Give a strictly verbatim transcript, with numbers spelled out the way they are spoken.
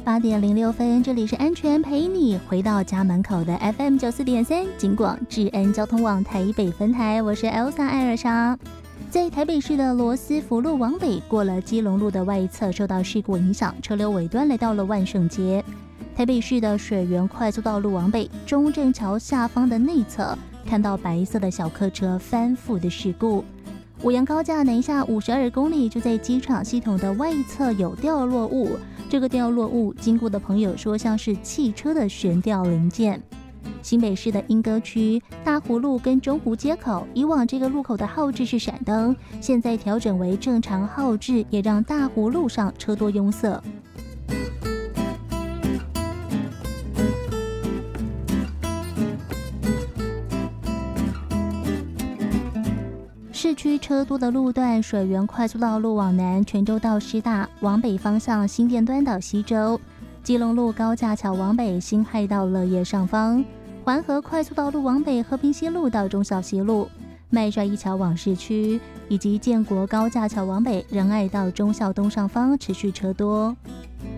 八点零六分，这里是安全陪你回到家门口的 F M 九四点三警广智恩交通网台北分台，我是 Elsa 艾尔莎。在台北市的罗斯福路往北，过了基隆路的外侧，受到事故影响，车流尾端来到了万圣街。台北市的水源快速道路往北，中正桥下方的内侧，看到白色的小客车翻覆的事故。五杨高架南下五十二公里，就在机场系统的外侧有掉落物。这个掉落物经过的朋友说像是汽车的悬吊零件。新北市的莺歌区大湖路跟中湖街口，以往这个路口的号志是闪灯，现在调整为正常号志，也让大湖路上车多拥塞。市区车多的路段，水源快速道路往南，泉州到师大，往北方向新店端到西州，基隆路高架桥往北，辛亥到乐业上方，环河快速道路往北，和平西路到忠孝西路，麦帅一桥往市区，以及建国高架桥往北，仁爱到忠孝东上方持续车多。